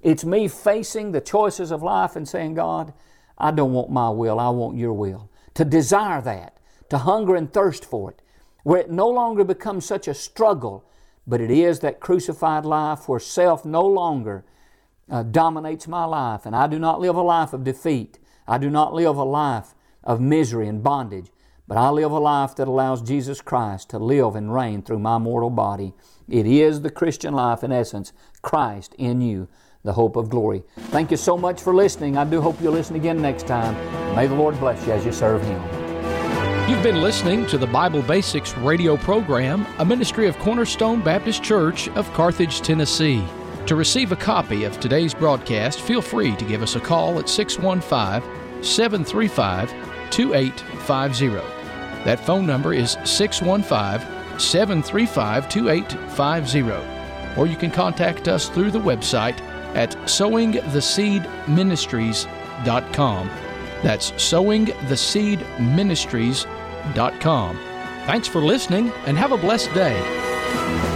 It's me facing the choices of life and saying, God, I don't want my will, I want your will. To desire that, to hunger and thirst for it, where it no longer becomes such a struggle, but it is that crucified life where self no longer dominates my life, and I do not live a life of defeat. I do not live a life of misery and bondage, but I live a life that allows Jesus Christ to live and reign through my mortal body. It is the Christian life, in essence, Christ in you, the hope of glory. Thank you so much for listening. I do hope you'll listen again next time. May the Lord bless you as you serve Him. You've been listening to the Bible Basics radio program, a ministry of Cornerstone Baptist Church of Carthage, Tennessee. To receive a copy of today's broadcast, feel free to give us a call at 615-735-2850. That phone number is 615-735-2850. Or you can contact us through the website at sowingtheseedministries.com. That's sowingtheseedministries.com. Thanks for listening and have a blessed day.